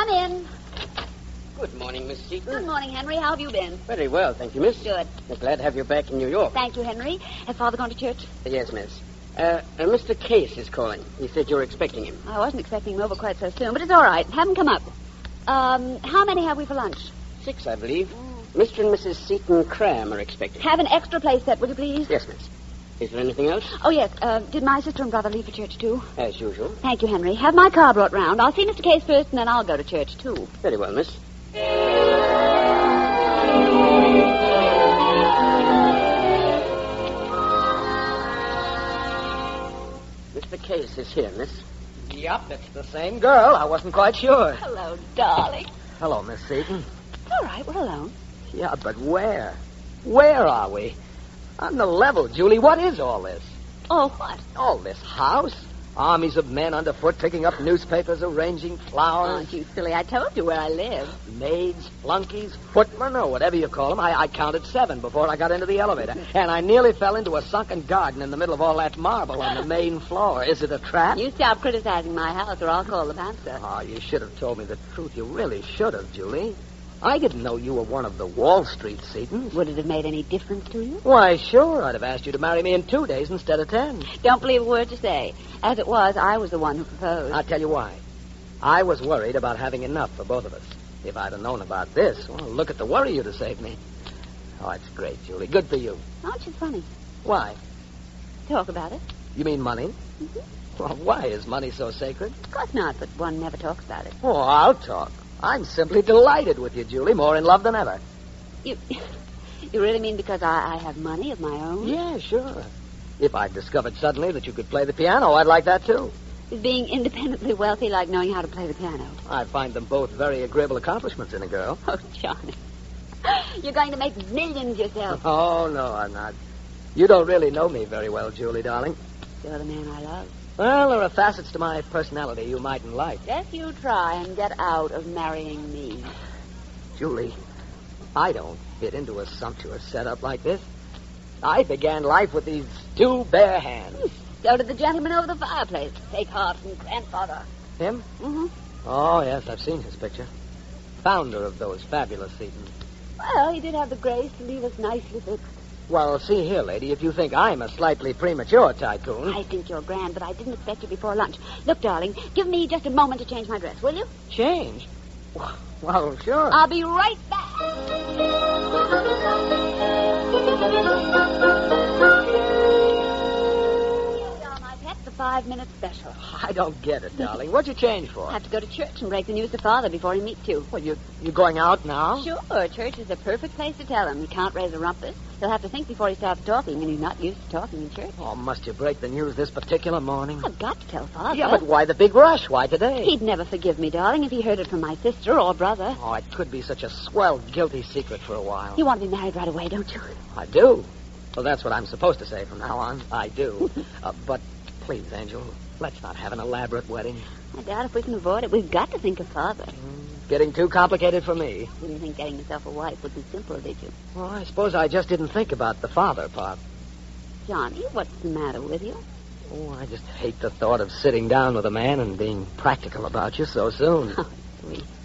Come in. Good morning, Miss Seaton. Good morning, Henry. How have you been? Very well, thank you, miss. Good. I'm glad to have you back in New York. Thank you, Henry. Has Father gone to church? Yes, miss. Mr. Case is calling. He said you were expecting him. I wasn't expecting him over quite so soon, but it's all right. Have him come up. How many have we for lunch? 6, I believe. Mr. and Mrs. Seaton Cram are expecting. Have an extra place set, will you please? Yes, miss. Is there anything else? Oh, yes. Did my sister and brother leave for church, too? As usual. Thank you, Henry. Have my car brought round. I'll see Mr. Case first, and then I'll go to church, too. Very well, miss. Mr. Case is here, miss. Yep, it's the same girl. I wasn't quite sure. Hello, darling. Hello, Miss Seaton. It's all right. We're alone. Yeah, but where? Where are we? On the level, Julie, what is all this? Oh, what? All this house? Armies of men underfoot picking up newspapers, arranging flowers. Oh, you silly. I told you where I live. Maids, flunkies, footmen, or whatever you call them. I counted 7 before I got into the elevator. And I nearly fell into a sunken garden in the middle of all that marble on the main floor. Is it a trap? You stop criticizing my house, or I'll call the pantser. Oh, you should have told me the truth. You really should have, Julie. I didn't know you were one of the Wall Street Seatons. Would it have made any difference to you? Why, sure. I'd have asked you to marry me in 2 days instead of 10. Don't believe a word you say. As it was, I was the one who proposed. I'll tell you why. I was worried about having enough for both of us. If I'd have known about this, well, look at the worry you'd have saved me. Oh, it's great, Julie. Good for you. Aren't you funny? Why? Talk about it. You mean money? Mm-hmm. Well, why is money so sacred? Of course not, but one never talks about it. Oh, I'll talk. I'm simply delighted with you, Julie, more in love than ever. You really mean because I have money of my own? Yeah, sure. If I discovered suddenly that you could play the piano, I'd like that, too. Is being independently wealthy like knowing how to play the piano? I find them both very agreeable accomplishments in a girl. Oh, Johnny. You're going to make millions yourself. Oh, no, I'm not. You don't really know me very well, Julie, darling. You're the man I love. Well, there are facets to my personality you mightn't like. Just you try and get out of marrying me. Julie, I don't fit into a sumptuous setup like this. I began life with these 2 bare hands. So did the gentleman over the fireplace. Take heart from grandfather. Him? Mm-hmm. Oh, yes, I've seen his picture. Founder of those fabulous Seatons. Well, he did have the grace to leave us nicely fixed. Well, see here, lady, if you think I'm a slightly premature tycoon... I think you're grand, but I didn't expect you before lunch. Look, darling, give me just a moment to change my dress, will you? Change? Well, sure. I'll be right back. The 5-minute special. I don't get it, darling. What'd you change for? I have to go to church and break the news to Father before he meets you. Well, you going out now? Sure. Church is the perfect place to tell him. He can't raise a rumpus. He'll have to think before he starts talking, and he's not used to talking in church. Oh, must you break the news this particular morning? I've got to tell Father. Yeah, but why the big rush? Why today? He'd never forgive me, darling, if he heard it from my sister or brother. Oh, it could be such a swell, guilty secret for a while. You want to be married right away, don't you? I do. Well, that's what I'm supposed to say from now on. I do. But please, Angel, let's not have an elaborate wedding. I doubt if we can avoid it. We've got to think of Father. Getting too complicated for me. You didn't think getting yourself a wife would be simpler, did you? Well, I suppose I just didn't think about the father part. Johnny, what's the matter with you? Oh, I just hate the thought of sitting down with a man and being practical about you so soon. Oh, sweet.